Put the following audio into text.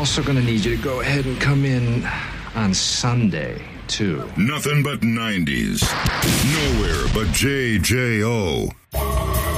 also going to need you to go ahead and come in on Sunday, too. Nothing but 90s. Nowhere but JJO.